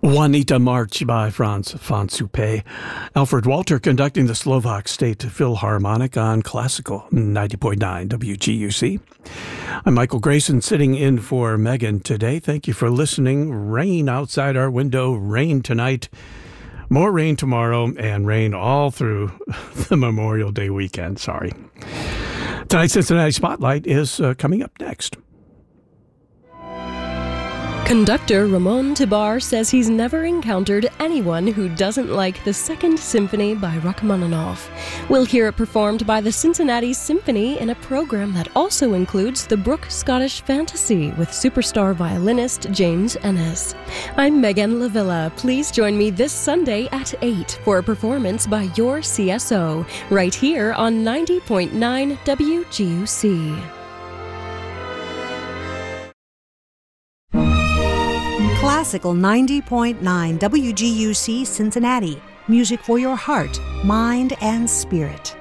Juanita March by Franz von Suppé. Alfred Walter conducting the Slovak State Philharmonic on Classical 90.9 WGUC. I'm Michael Grayson sitting in for Megan today. Thank you for listening. Rain outside our window, rain tonight, more rain tomorrow, and rain all through the Memorial Day weekend. Sorry. Tonight's Cincinnati Spotlight is coming up next. Conductor Ramon Tibar says he's never encountered anyone who doesn't like the Second Symphony by Rachmaninoff. We'll hear it performed by the Cincinnati Symphony in a program that also includes the Brooke Scottish Fantasy with superstar violinist James Ennis. I'm Megan Lavilla. Please join me this Sunday at 8 for a performance by Your CSO, right here on 90.9 WGUC. Classical 90.9 WGUC Cincinnati. Music for your heart, mind, and spirit.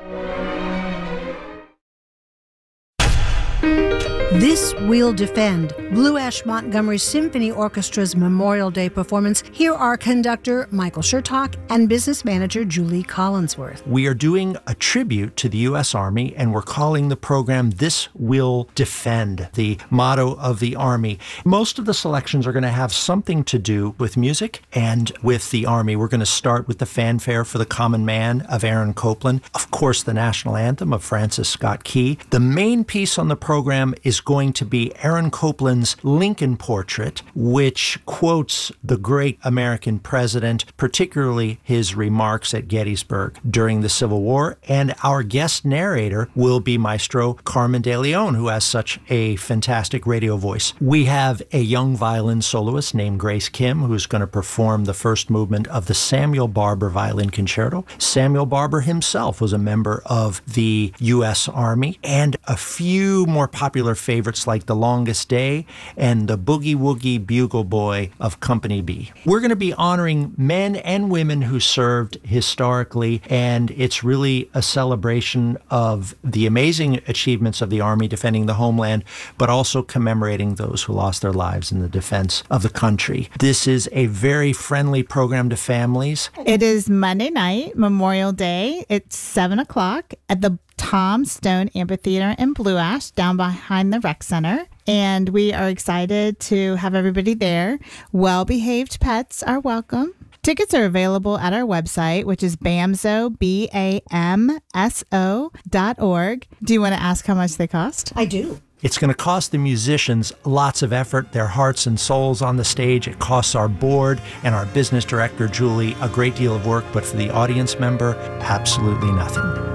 This We'll Defend, Blue Ash Montgomery Symphony Orchestra's Memorial Day performance. Here are conductor Michael Shertock and business manager Julie Collinsworth. We are doing a tribute to the U.S. Army, and we're calling the program This We'll Defend, the motto of the Army. Most of the selections are going to have something to do with music and with the Army. We're going to start with the Fanfare for the Common Man of Aaron Copland, of course, the National Anthem of Francis Scott Key. The main piece on the program is going to be Aaron Copland's Lincoln Portrait, which quotes the great American president, particularly his remarks at Gettysburg during the Civil War. And our guest narrator will be Maestro Carmen de Leon, who has such a fantastic radio voice. We have a young violin soloist named Grace Kim, who's going to perform the first movement of the Samuel Barber Violin Concerto. Samuel Barber himself was a member of the U.S. Army, and a few more popular favorites like The Longest Day and the Boogie Woogie Bugle Boy of Company B. We're going to be honoring men and women who served historically, and it's really a celebration of the amazing achievements of the Army defending the homeland, but also commemorating those who lost their lives in the defense of the country. This is a very friendly program to families. It is Monday night, Memorial Day. It's 7 o'clock at the Tom Stone Amphitheater in Blue Ash, down behind the Rec Center. And we are excited to have everybody there. Well-behaved pets are welcome. Tickets are available at our website, which is BAMSO, BAMSO.org. Do you want to ask how much they cost? I do. It's going to cost the musicians lots of effort, their hearts and souls on the stage. It costs our board and our business director, Julie, a great deal of work, but for the audience member, absolutely nothing.